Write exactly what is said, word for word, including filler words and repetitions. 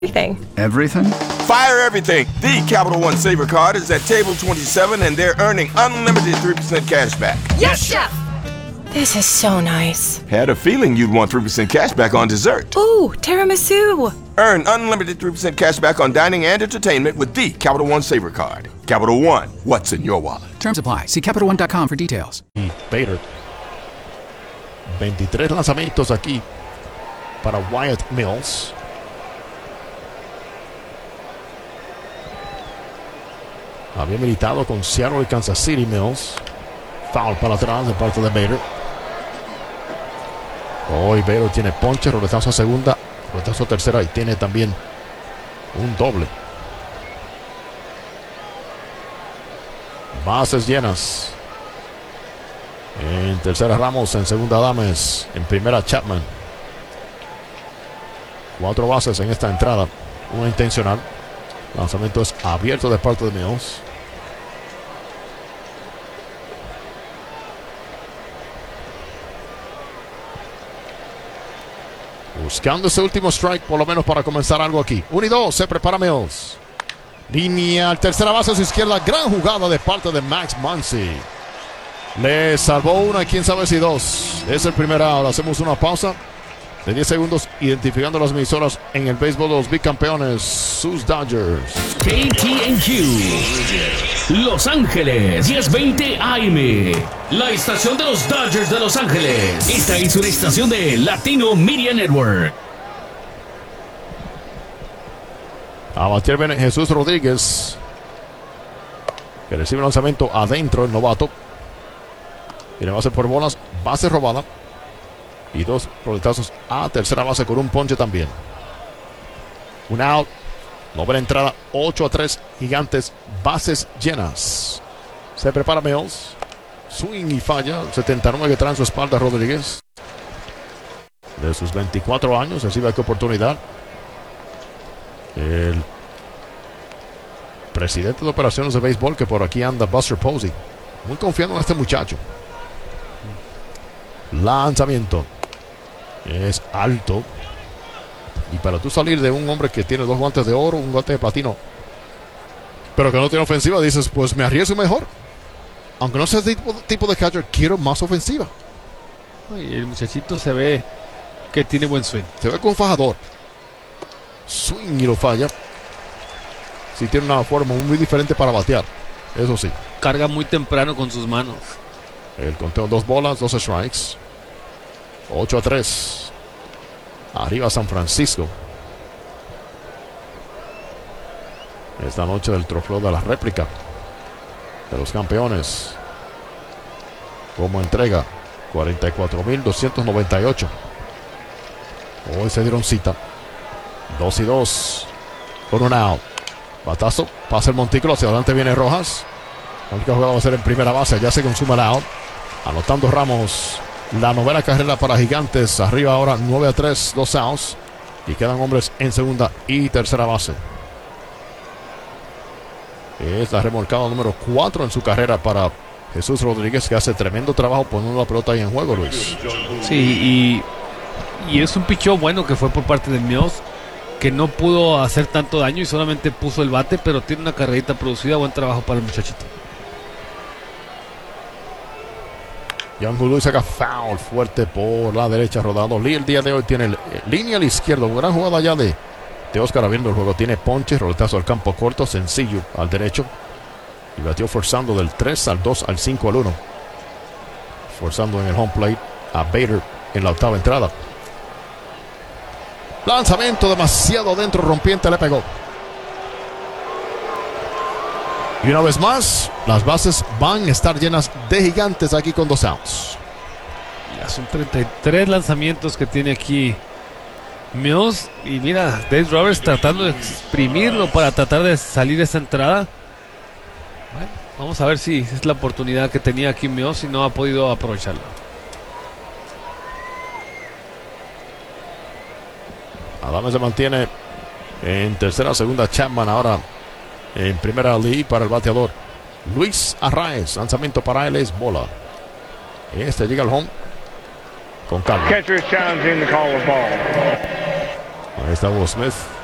Everything. Everything? Fire everything. The Capital One Saver Card is at table twenty-seven and they're earning unlimited three percent cash back. Yes, Chef! This is so nice. Had a feeling you'd want three percent cash back on dessert. Ooh, tiramisu. Earn unlimited three percent cash back on dining and entertainment with the Capital One Saver Card. Capital One, what's in your wallet? Terms apply. See Capital One dot com for details. Y Bader. veintitrés lanzamientos aquí para Wyatt Mills. Había militado con Seattle y Kansas City. Mills. Foul para atrás de parte de Bader. Hoy Bader tiene ponche, roletazo a segunda, roletazo a tercera y tiene también un doble. Bases llenas. En tercera Ramos, en segunda Adames, en primera Chapman. Cuatro bases en esta entrada, una intencional. Lanzamiento es abierto de parte de Mills. Buscando ese último strike, por lo menos para comenzar algo aquí. uno y dos, se prepara Mills. Línea, tercera base a su izquierda. Gran jugada de parte de Max Muncy. Le salvó una, quién sabe si dos. Es el primer out. Hacemos una pausa de diez segundos identificando las emisoras en el béisbol de los bicampeones, sus Dodgers. K T N Q, Los Ángeles, diez veinte A M. La estación de los Dodgers de Los Ángeles. Esta es una estación de Latino Media Network. A batir viene Jesús Rodríguez, que recibe un lanzamiento adentro, el novato. Tiene base por bolas, base robada. Y dos roletazos a tercera base con un ponche también. Un out. Novena entrada. ocho a tres. Gigantes. Bases llenas. Se prepara Mills. Swing y falla. setenta y nueve que trae en su espalda Rodríguez. De sus veinticuatro años. Recibe aquí oportunidad. El presidente de operaciones de béisbol que por aquí anda, Buster Posey. Muy confiado en este muchacho. Lanzamiento. Es alto. Y para tú salir de un hombre que tiene dos guantes de oro, un guante de platino, pero que no tiene ofensiva, dices, pues me arriesgo mejor. Aunque no sea tipo, tipo de catcher, quiero más ofensiva. Y el muchachito se ve que tiene buen swing. Se ve con fajador. Swing y lo falla. Sí tiene una forma muy diferente para batear. Eso sí. Carga muy temprano con sus manos. El conteo, dos bolas, dos strikes. ocho a tres. Arriba San Francisco. Esta noche del trofeo de la réplica de los campeones. Como entrega cuarenta y cuatro mil doscientos noventa y ocho. Hoy se dieron cita. dos y dos. Con un out. Batazo. Pasa el montículo. Hacia adelante viene Rojas. La única jugada va a ser en primera base. Ya se consume el out. Anotando Ramos. La novena carrera para Gigantes. Arriba ahora nueve a tres. Dos outs. Y quedan hombres en segunda y tercera base. Es la remolcada número cuatro en su carrera para Jesús Rodríguez, que hace tremendo trabajo poniendo la pelota ahí en juego, Luis. Sí, y, y es un picheo bueno que fue por parte de Mills, que no pudo hacer tanto daño y solamente puso el bate, pero tiene una carrerita producida. Buen trabajo para el muchachito. Young Luis saca foul fuerte por la derecha, rodado. Lee el día de hoy tiene el, eh, línea al izquierdo. Gran jugada ya de, de Oscar abriendo el juego. Tiene ponche, roletazo al campo corto, sencillo al derecho. Y batió forzando del tres al dos al cinco al uno. Forzando en el home plate a Bader en la octava entrada. Lanzamiento demasiado adentro, rompiente, le pegó. Y una vez más, las bases van a estar llenas de Gigantes aquí con dos outs. Ya son treinta y tres lanzamientos que tiene aquí Mills. Y mira, Dave Roberts tratando de exprimirlo para tratar de salir de esa entrada. Bueno, vamos a ver si es la oportunidad que tenía aquí Mills y no ha podido aprovecharla. Adames se mantiene en tercera, segunda Chapman ahora. En primera Lee para el bateador Luis Arraez. Lanzamiento para él es bola. Este llega al home con calma. Catcher's challenging the call of ball. Ahí está Will Smith.